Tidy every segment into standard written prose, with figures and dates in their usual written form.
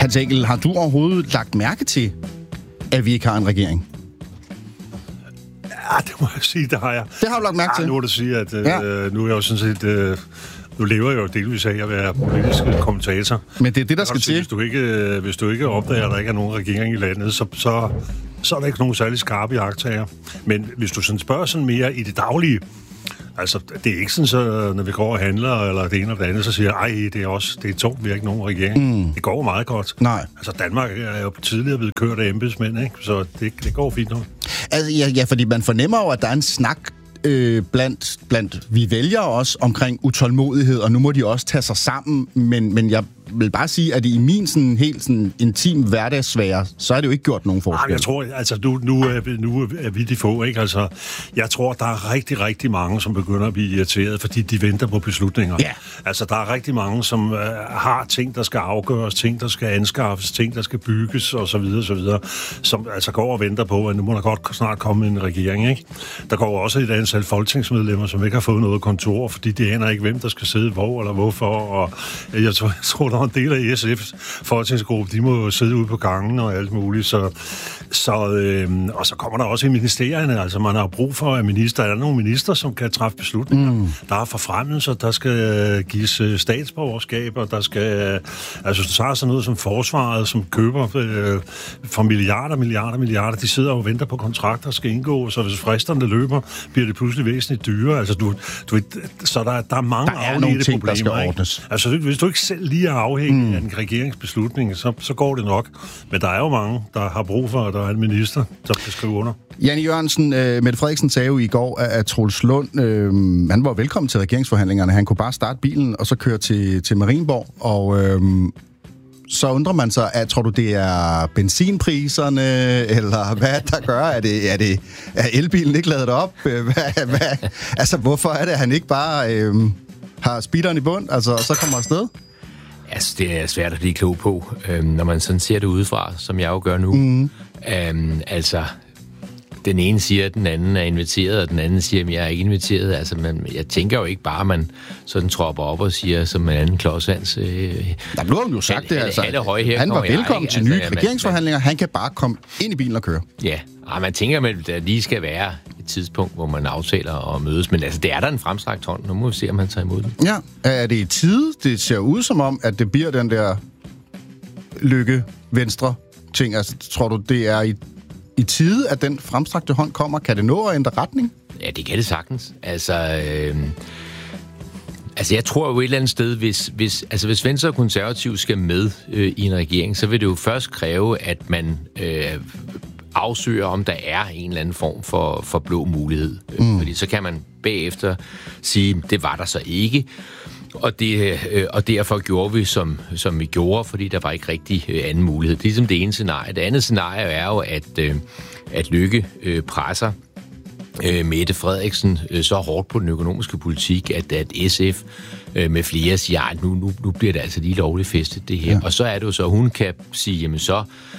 Hans Engel, har du overhovedet lagt mærke til, at vi ikke har en regering? Ja, det må jeg sige, det har jeg. Det har du lagt mærke til? Nu må du sige, at nu er jeg jo sådan set... Nu lever jeg jo delvis af at være politisk kommentator. Men det er det, der skal til. Hvis du ikke opdager, at der ikke er nogen regering i landet, så er der ikke nogen særlig skarpe iagttager. Men hvis du sådan spørger sådan mere i det daglige, altså, det er ikke sådan, så når vi går og handler, eller det ene eller det andet, så siger jeg, det er tungt, vi har ikke nogen regering. Det går meget godt. Nej. Altså, Danmark er jo tidligere blevet kørt af embedsmænd, ikke? Så det går fint nu. Altså, ja, fordi man fornemmer jo, at der er en snak blandt vi vælger også omkring utålmodighed, og nu må de også tage sig sammen, men jeg vil bare sige, at i min sådan helt sådan intim hverdagssfære, så er det jo ikke gjort nogen forskel. Jeg tror, altså nu er vi de få, ikke? Altså, jeg tror, der er rigtig, rigtig mange, som begynder at blive irriteret, fordi de venter på beslutninger. Ja. Altså, der er rigtig mange, som har ting, der skal afgøres, ting, der skal anskaffes, ting, der skal bygges, og så videre, som altså går og venter på, at nu må der godt snart komme en regering, ikke? Der går også et antal folketingsmedlemmer, som ikke har fået noget kontor, fordi de aner ikke, hvem der skal sidde hvor eller hvorfor, og jeg tror der er en del af SF's folketingsgruppe, de må sidde ude på gangen og alt muligt, og så kommer der også i ministerierne, altså man har brug for at der er nogle minister, som kan træffe beslutninger. Der er forfremmelser, der skal gives statsborgerskaber, der skal, altså du tager sådan noget som forsvaret, som køber for milliarder, de sidder og venter på kontrakter, skal indgå, så hvis fristerne løber, bliver det pludselig væsentligt dyrere, altså du så der er mange afledte problemer, ikke? Altså hvis du ikke selv lige er afhængig af en regeringsbeslutning, så går det nok. Men der er jo mange, der har brug for, at der er en minister, som kan skrive under. Jan Jørgensen, Mette Frederiksen sagde jo i går, at Troels Lund, han var velkommen til regeringsforhandlingerne. Han kunne bare starte bilen og så køre til Marienborg, og så undrer man sig, tror du, det er benzinpriserne, eller hvad der gør? Er elbilen ikke ladet op? Altså, hvorfor er det, at han ikke bare har speederen i bund, altså, og så kommer afsted? Altså, det er svært at blive klog på, når man sådan ser det udefra, som jeg jo gør nu. Altså, den ene siger, at den anden er inviteret, og den anden siger, at jeg er ikke inviteret. Altså, jeg tænker jo ikke bare, at man sådan tropper op og siger, som en anden klodshands. Der blev jo sagt det, altså. Han var velkommen til nye regeringsforhandlinger. Han kan bare komme ind i bilen og køre. Ja, man tænker, at der lige skal være et tidspunkt, hvor man aftaler og mødes. Men altså, det er der en fremstrakt hånd. Nu må vi se, om han tager imod den. Ja, er det i tide? Det ser ud som om, at det bliver den der lykke-venstre ting. Altså, tror du, det er i tide, at den fremstrakte hånd kommer? Kan det nå at ændre retning? Ja, det kan det sagtens. Altså, jeg tror jo et eller andet sted, hvis Venstre og Konservative skal med i en regering, så vil det jo først kræve, at man afsøger, om der er en eller anden form for blå mulighed. Fordi så kan man bagefter sige, det var der så ikke. Og derfor gjorde vi, som vi gjorde, fordi der var ikke rigtig anden mulighed. Det er ligesom det ene scenarie. Det andet scenarie er jo, at Løkke presser Mette Frederiksen så hårdt på den økonomiske politik, at SF med flere siger, at nu bliver det altså lige lovligt festet, det her. Ja. Og så er det jo så, hun kan sige, jamen så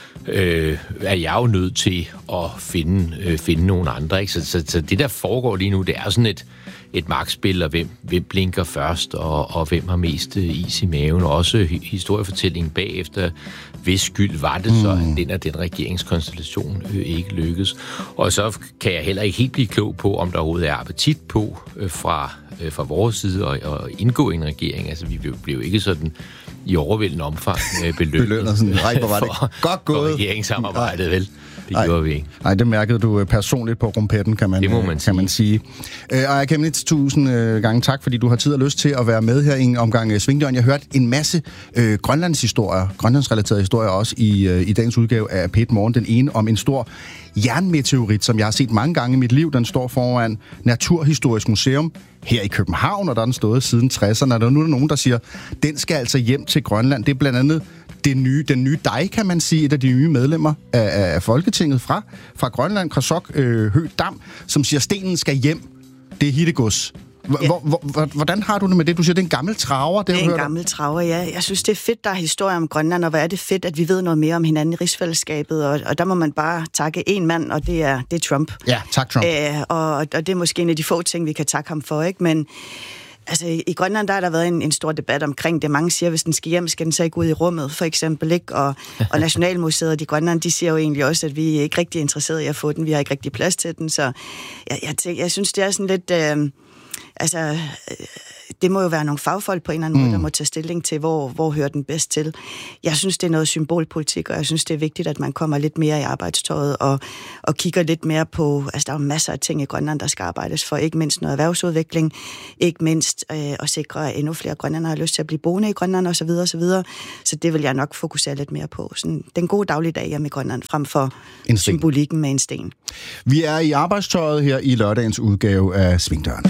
er jeg jo nødt til at finde nogle andre. Ikke? Så det, der foregår lige nu, det er sådan et magtspil, og hvem blinker først, og hvem har mest is i maven, og også historiefortællingen bagefter, hvis skyld var det så, at den regeringskonstellation ikke lykkes. Og så kan jeg heller ikke helt blive klog på, om der overhovedet er appetit på fra vores side at indgå i en regering. Altså, vi blev ikke sådan i overvældende omfang belønnet sådan, nej, hvor var det godt gået. For regeringssamarbejdet, vel? Det gjorde vi ikke. Nej, det mærkede du personligt på rumpetten, kan man sige. Aaja Chemnitz, 1000 gange tak, fordi du har tid og lyst til at være med her i en omgang Svingdøren. Jeg hørte en masse grønlandsrelaterede historier også i dagens udgave af P1 Morgen. Den ene om en stor jernmeteorit, som jeg har set mange gange i mit liv. Den står foran Naturhistorisk Museum her i København, og der er den stået siden 60'erne. Og nu er der nogen, der siger, den skal altså hjem til Grønland. Det er blandt andet den nye dig, kan man sige, et af de nye medlemmer af Folketinget fra Grønland, Krasok Høgh Dam, som siger, stenen skal hjem. Det er hittegods. Hvordan har du det med det? Du siger, det er en gammel traver. Det er en gammel traver, ja. Jeg synes, det er fedt, der er historie om Grønland, og hvor er det fedt, at vi ved noget mere om hinanden i rigsfællesskabet, og der må man bare takke en mand, og det er Trump. Ja, tak Trump. Og det er måske en af de få ting, vi kan takke ham for, ikke? Men Altså, i Grønland, der har der været en stor debat omkring det. Mange siger, hvis den skal hjem, skal den så ikke ud i rummet, for eksempel, ikke? Og Nationalmuseet i Grønland, de siger jo egentlig også, at vi er ikke rigtig interesserede i at få den. Vi har ikke rigtig plads til den, så jeg synes, det er sådan lidt... det må jo være nogle fagfolk på en eller anden måde, der må tage stilling til, hvor hører den bedst til. Jeg synes, det er noget symbolpolitik, og jeg synes, det er vigtigt, at man kommer lidt mere i arbejdstøjet og kigger lidt mere på... Altså, der er jo masser af ting i Grønland, der skal arbejdes for. Ikke mindst noget erhvervsudvikling, ikke mindst at sikre, at endnu flere grønlændere har lyst til at blive boende i Grønland, osv. osv. Så det vil jeg nok fokusere lidt mere på. Sådan, den gode dagligdag hjemme i Grønland, frem for symbolikken med en sten. Vi er i arbejdstøjet her i lørdagens udgave af Svingdøren.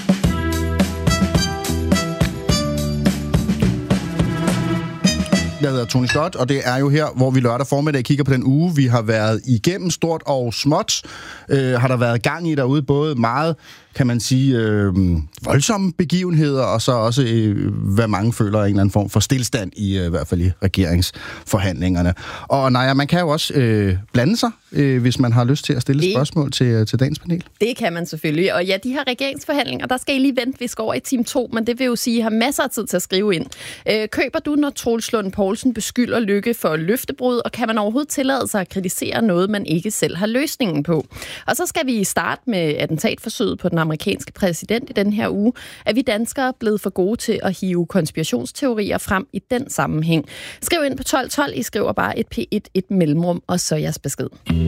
Jeg hedder Tony Scott, og det er jo her, hvor vi lørdag formiddag kigger på den uge, vi har været igennem, stort og småt. Har der været gang i derude, både meget, kan man sige, voldsomme begivenheder, og så også, hvad mange føler er en eller anden form for stillstand, i hvert fald i regeringsforhandlingerne. Og nej, man kan jo også blande sig, hvis man har lyst til at stille spørgsmål til dagens panel. Det kan man selvfølgelig. Og ja, de her regeringsforhandlinger, der skal I lige vente, vi skal over i time 2, men det vil jo sige, at I har masser af tid til at skrive ind. Køber du, når Troels Lund Poulsen beskylder Løkke for løftebrud, og kan man overhovedet tillade sig at kritisere noget, man ikke selv har løsningen på? Og så skal vi starte med attentatforsøget på den amerikanske præsident i den her uge. Er vi danskere blevet for gode til at hive konspirationsteorier frem i den sammenhæng? Skriv ind på 1212, I skriver bare et P1, et mellemrum, og så jeres besked.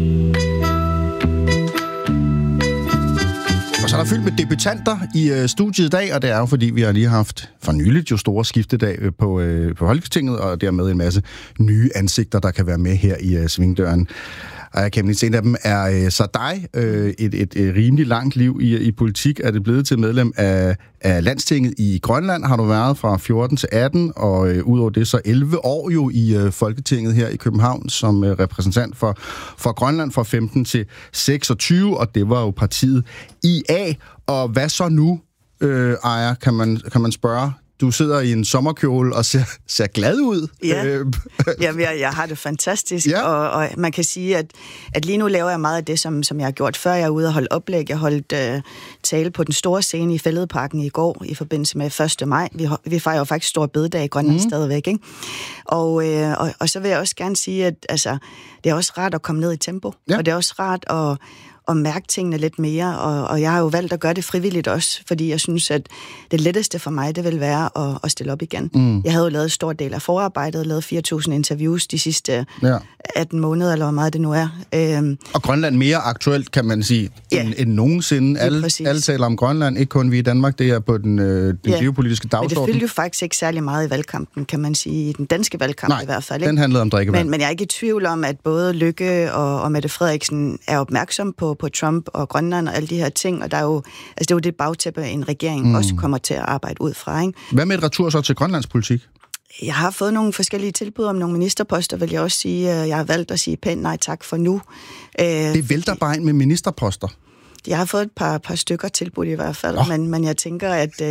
Og så er der fyldt med debutanter i studiet i dag, og det er jo fordi, vi har lige haft for nyligt jo store skiftedag på Folketinget, og dermed en masse nye ansigter, der kan være med her i Svingdøren. Og jeg kan ikke se, en af dem er så dig. Et rimelig langt liv i politik. Er det blevet til medlem af Landstinget i Grønland? Har du været fra 14 til 18, og udover det så 11 år jo i Folketinget her i København som repræsentant for Grønland fra 15 til 26, og det var jo partiet IA. Og hvad så nu, Aya, kan man spørge? Du sidder i en sommerkjole og ser glad ud. Ja, jeg har det fantastisk, ja. Og man kan sige, at lige nu laver jeg meget af det, som jeg har gjort før. Jeg er ude og holde oplæg. Jeg holdt tale på den store scene i Fælledparken i går i forbindelse med 1. maj. Vi fejrer jo faktisk stor bededag i Grønland stadigvæk, ikke? Og så vil jeg også gerne sige, at altså, det er også rart at komme ned i tempo, ja. Og det er også rart at mærke tingene lidt mere, og jeg har jo valgt at gøre det frivilligt også, fordi jeg synes, at det letteste for mig, det vil være at stille op igen. Jeg havde jo lavet en stor del af forarbejdet, lavet 4.000 interviews de sidste 18 måneder, eller hvor meget det nu er. Og Grønland mere aktuelt, kan man sige, end nogensinde. Alle taler om Grønland, ikke kun vi i Danmark, det er på den geopolitiske dagsorden. Men det fyldte jo faktisk ikke særlig meget i valgkampen, kan man sige, i den danske valgkamp i hvert fald. Ikke? Den handlede om drikkevand. Men jeg er ikke i tvivl om, at både Løkke og Mette Frederiksen er opmærksom på Trump og Grønland og alle de her ting, og der er jo, altså det er jo det bagtæppe, en regering også kommer til at arbejde ud fra. Ikke? Hvad med et retur så til Grønlands politik? Jeg har fået nogle forskellige tilbud om nogle ministerposter, vil jeg også sige. Jeg har valgt at sige pænt nej tak for nu. Det vælter bare ind med ministerposter. Jeg har fået et par stykker tilbud i hvert fald, men jeg tænker, at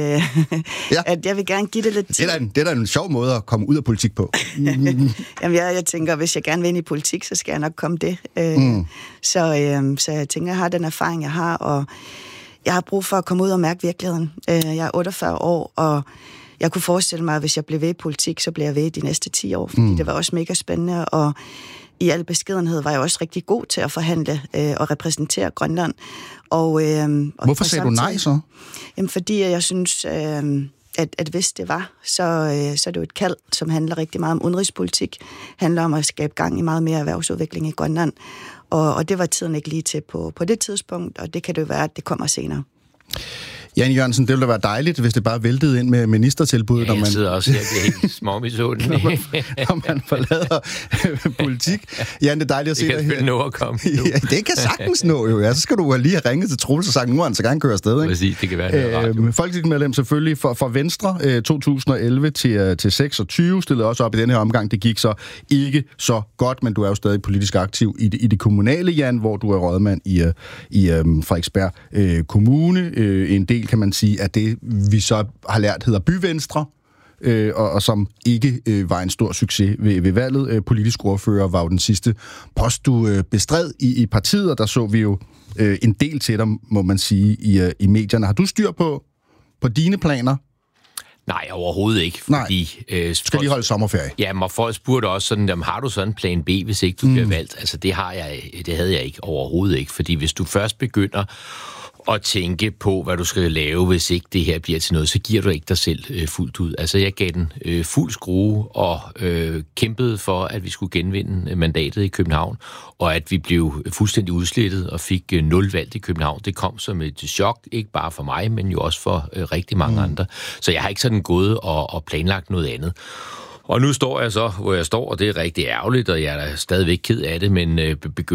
jeg vil gerne give det lidt tid. Det er da en sjov måde at komme ud af politik på. Jamen, jeg tænker, hvis jeg gerne vil ind i politik, så skal jeg nok komme det. Så jeg tænker, jeg har den erfaring, jeg har, og jeg har brug for at komme ud og mærke virkeligheden. Jeg er 48 år, og jeg kunne forestille mig, at hvis jeg blev ved i politik, så bliver jeg ved de næste 10 år, fordi det var også mega spændende, og i al beskedenhed var jeg også rigtig god til at forhandle og repræsentere Grønland. Hvorfor sagde du nej så? Jamen, fordi jeg synes, at hvis det var, så er det jo et kald, som handler rigtig meget om udenrigspolitik. Handler om at skabe gang i meget mere erhvervsudvikling i Grønland. Og det var tiden ikke lige til på det tidspunkt, og det kan det jo være, at det kommer senere. Jan Jørgensen, det ville da være dejligt, hvis det bare væltede ind med ministertilbud. Ja, jeg sidder også her, det er helt småmisundelig. når man forlader politik. Jan, det er dejligt at se dig her. Det kan selvfølgelig nå at komme. Ja, det kan sagtens nå jo. Ja, så skal du lige have ringet til Troels og sagt, nu han så gerne køre afsted. Præcis, det kan være folketingsmedlem selvfølgelig for Venstre 2011 til 26, stillede også op i denne her omgang. Det gik så ikke så godt, men du er jo stadig politisk aktiv i det kommunale, Jan, hvor du er rådmand i Frederiksberg Kommune. En del, kan man sige, at det, vi så har lært, hedder Byvenstre, og som ikke var en stor succes ved valget. Politisk ordfører var jo den sidste post, du bestred i partiet, og der så vi jo en del til dig, må man sige, i medierne. Har du styr på dine planer Nej, overhovedet ikke. Fordi, skal lige holde sommerferie. Ja, og folk spurgte også sådan, jamen, har du sådan en plan B, hvis ikke du bliver valgt? Altså, det havde jeg ikke overhovedet ikke. Fordi hvis du først begynder at tænke på, hvad du skal lave, hvis ikke det her bliver til noget, så giver du ikke dig selv fuldt ud. Altså, jeg gav den fuld skrue og kæmpede for, at vi skulle genvinde mandatet i København, og at vi blev fuldstændig udslettet og fik 0 valgt i København. Det kom som et chok, ikke bare for mig, men jo også for rigtig mange andre. Så jeg har ikke sådan gået og planlagt noget andet. Og nu står jeg så, hvor jeg står, og det er rigtig ærgerligt, og jeg er stadigvæk ked af det, men begynder